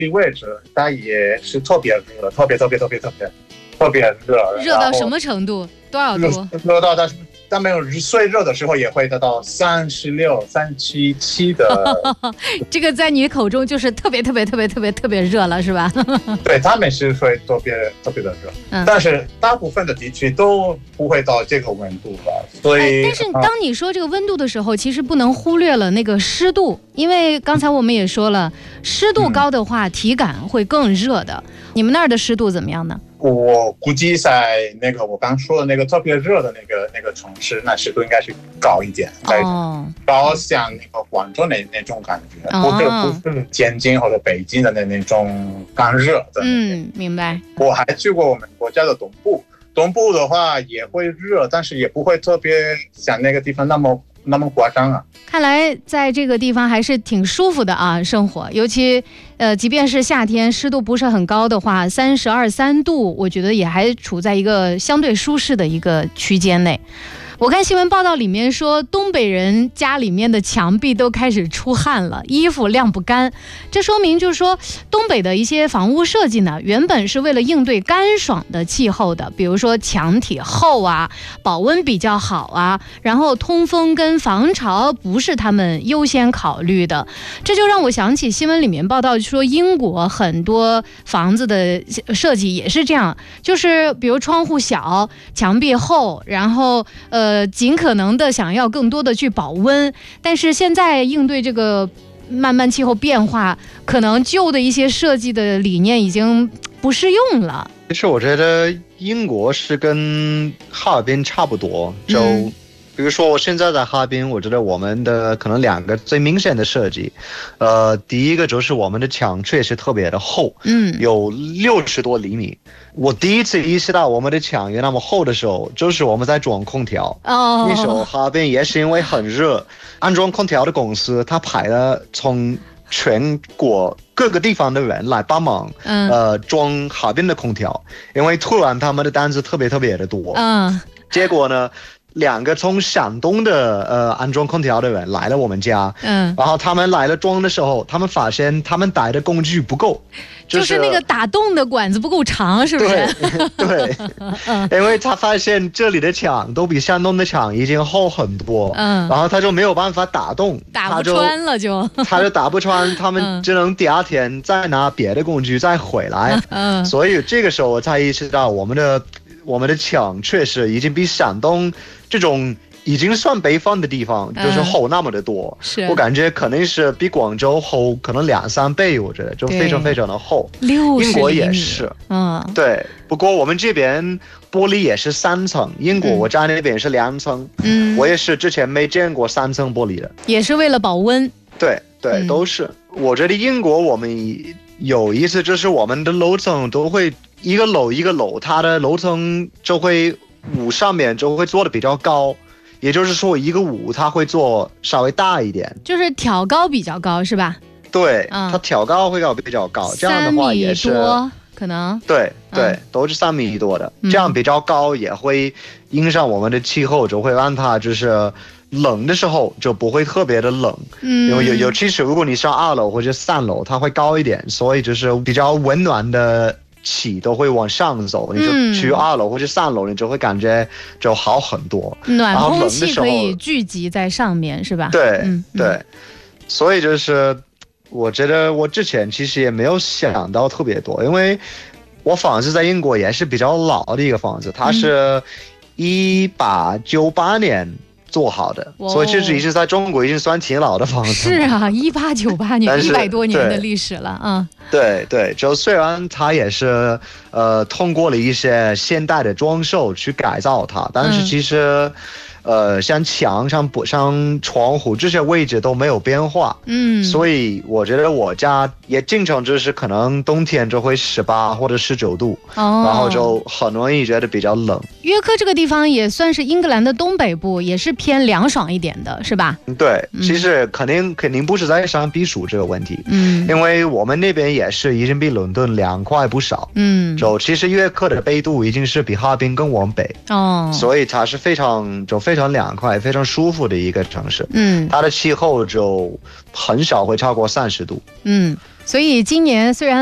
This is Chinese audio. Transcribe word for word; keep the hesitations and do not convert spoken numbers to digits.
地位置，它也是特别热，特别特别特别特别特别热。 热到什么程度？多少度？ 热到它它没有最热的时候也会达到三十六、三七七的。 这个在你口中就是特别特别特别特别特别热了，是吧？ 对，他们是会特别特别的热，嗯、但是大部分的地区都不会到这个温度吧。所以， 哎、但是当你说这个温度的时候，其实不能忽略了那个湿度，因为刚才我们也说了，湿度高的话，嗯、体感会更热的。你们那儿的湿度怎么样呢？ 我估计在那个我刚说的那个特别热的那个那个城市，那湿度应该是高一点， 哦， 高像那个广州那那种感觉，哦、不是不是天津或者北京的那那种干热的。 嗯，明白。 我还去过我们国家的东部，东部的话也会热，但是也不会特别像那个地方那么那么夸张啊。 看来在这个地方还是挺舒服的啊，生活，尤其呃，即便是夏天湿度不是很高的话，三十二三度，我觉得也还处在一个相对舒适的一个区间内。我看新闻报道里面说，东北人家里面的墙壁都开始出汗了，衣服晾不干。这说明就是说，东北的一些房屋设计呢，原本是为了应对干爽的气候的，比如说墙体厚啊，保温比较好啊，然后通风跟防潮不是他们优先考虑的。这就让我想起新闻里面报道说，英国很多房子的设计也是这样，就是比如窗户小，墙壁厚，然后呃。呃，尽可能的想要更多的去保温，但是现在应对这个慢慢气候变化，可能旧的一些设计的理念已经不适用了。 其实我觉得英国是跟哈尔滨差不多，就、嗯、比如说我现在在哈尔滨，我觉得我们的可能两个最明显的设计，呃，第一个就是我们的墙确实特别的厚，嗯，有六十多厘米。我第一次意识到我们的墙有那么厚的时候，就是我们在装空调。哦，那时候哈尔滨也是因为很热，安装空调的公司他派了从全国各个地方的人来帮忙，嗯、呃，装哈尔滨的空调，因为突然他们的单子特别特别的多。嗯，结果呢？两个从山东的呃安装空调的人来了我们家，嗯，然后他们来了装的时候，他们发现他们带的工具不够， 就是、就是那个打洞的管子不够长，是不是？ 对，对因为他发现这里的墙都比山东的墙已经厚很多，嗯，然后他就没有办法打洞， 打不穿了就， 他就打不穿，他们只能第二天再拿别的工具再回来，嗯，所以这个时候我才意识到我们的。我们的墙确实已经比山东这种已经算北方的地方就是厚那么的多，嗯、我感觉可能是比广州厚可能两三倍，我觉得就非常非常的厚。英国也是，嗯，对。不过我们这边玻璃也是三层，英国我家那边是两层，嗯，我也是之前没见过三层玻璃的， 也是为了保温。 对对，嗯、都是。我觉得英国我们有意思，就是我们的楼层都会。一个楼一个楼，它的楼层就会屋上面就会做的比较高，也就是说一个屋它会做稍微大一点， 就是挑高比较高是吧？ 对，嗯、它挑高会高比较高，这样的话也是三米多可能。 对对，嗯、都是三米多的，这样比较高也会影响我们的气候，就会让它就是冷的时候就不会特别的冷，嗯，因为有尤其是如果你上二楼或者三楼，它会高一点，所以就是比较温暖的。气都会往上走，你就去二楼或者三楼，你就会感觉就好很多。 暖空气可以聚集在上面，是吧？ 对、嗯、对，所以就是我觉得我之前其实也没有想到特别多，因为我房子在英国也是比较老的一个房子，它是一八九八年。做好的，所以这是已经在中国已经算挺老的房子。 是啊，一八九八年，一百多年的历史了啊。 对对，就虽然它也是呃通过了一些现代的装修去改造它，但是其实。嗯呃，像墙上、像窗户这些位置都没有变化，嗯，所以我觉得我家也经常就是可能冬天就会十八或者十九度，哦，然后就很容易觉得比较冷。 约克这个地方也算是英格兰的东北部，也是偏凉爽一点的，是吧？ 对，嗯、其实肯定肯定不是在上避暑这个问题，嗯，因为我们那边也是已经比伦敦凉快不少，嗯，就其实约克的纬度已经是比哈尔滨更往北，哦，所以它是非常就非常。非常凉快非常舒服的一个城市，嗯，它的气候就很少会超过三十度， 嗯， 所以今年虽然